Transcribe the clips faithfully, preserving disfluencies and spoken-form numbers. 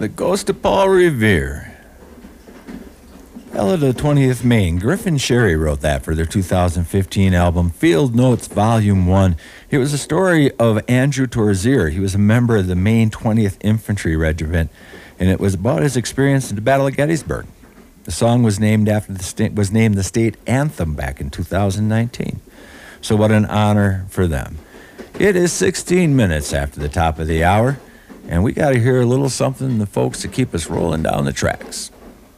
The Ghost of Paul Revere. Ballad of the twentieth Maine. Griffin Sherry wrote that for their two thousand fifteen album, Field Notes Volume one. It was a story of Andrew Torzier. He was a member of the Maine twentieth Infantry Regiment, and it was about his experience in the Battle of Gettysburg. The song was named after the state, was named the state anthem back in two thousand nineteen. So what an honor for them. It is sixteen minutes after the top of the hour, and we got to hear a little something from the folks to keep us rolling down the tracks.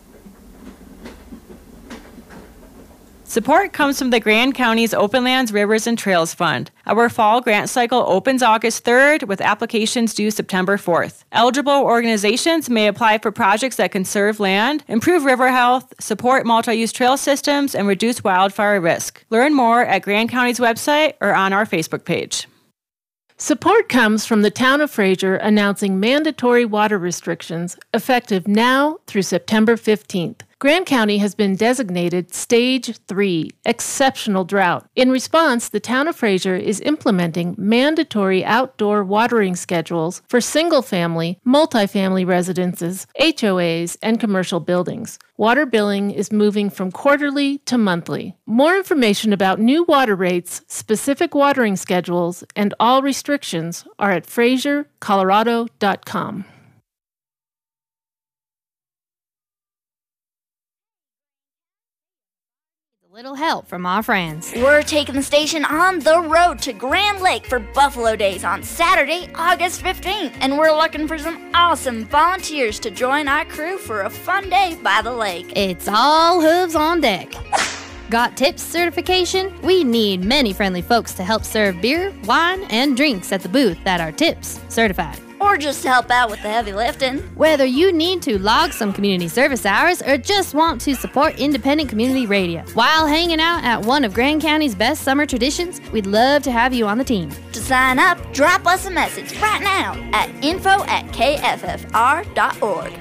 Support comes from the Grand County's Open Lands, Rivers, and Trails Fund. Our fall grant cycle opens August third with applications due September fourth. Eligible organizations may apply for projects that conserve land, improve river health, support multi-use trail systems, and reduce wildfire risk. Learn more at Grand County's website or on our Facebook page. Support comes from the town of Fraser announcing mandatory water restrictions effective now through September fifteenth. Grand County has been designated Stage three, Exceptional Drought. In response, the town of Fraser is implementing mandatory outdoor watering schedules for single-family, multifamily residences, H O As, and commercial buildings. Water billing is moving from quarterly to monthly. More information about new water rates, specific watering schedules, and all restrictions are at fraser colorado dot com. Little help from our friends. We're taking the station on the road to Grand Lake for Buffalo Days on Saturday, August fifteenth, and we're looking for some awesome volunteers to join our crew for a fun day by the lake. It's all hooves on deck. Got tips certification? We need many friendly folks to help serve beer, wine, and drinks at the booth that are tips certified. Or just to help out with the heavy lifting. Whether you need to log some community service hours or just want to support independent community radio while hanging out at one of Grand County's best summer traditions, we'd love to have you on the team. To sign up, drop us a message right now at info at k f f r dot org.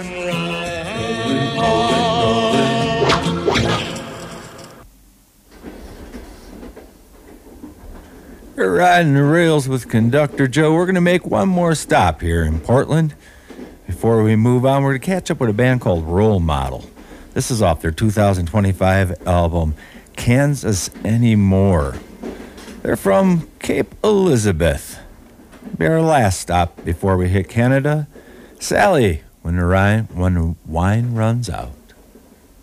We're riding the rails with Conductor Joe. We're going to make one more stop here in Portland. Before we move on, we're going to catch up with a band called Role Model. This is off their two thousand twenty-five album, Kansas Anymore. They're from Cape Elizabeth. It'll be our last stop before we hit Canada. Sally, when the, rhyme, when the wine runs out.